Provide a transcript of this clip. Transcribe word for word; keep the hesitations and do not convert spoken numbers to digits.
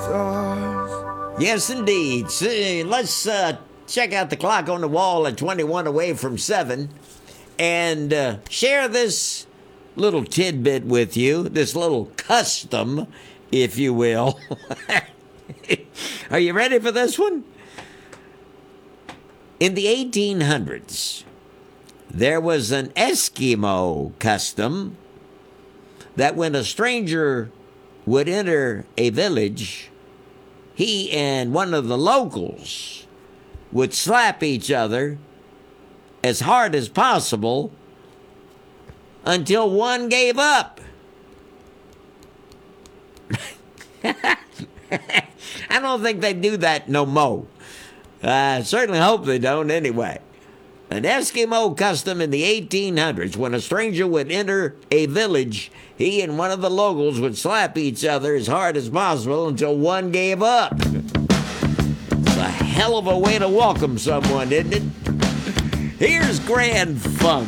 stars. Yes, indeed. See, let's uh, check out the clock on the wall at twenty-one away from seven and uh, share this little tidbit with you, this little custom, if you will. Are you ready for this one? In the eighteen hundreds, there was an Eskimo custom that when a stranger would enter a village, he and one of the locals would slap each other as hard as possible until one gave up. I don't think they do that no more. I certainly hope they don't anyway. An Eskimo custom in the eighteen hundreds, when a stranger would enter a village, he and one of the locals would slap each other as hard as possible until one gave up. It's a hell of a way to welcome someone, isn't it? Here's Grand Funk.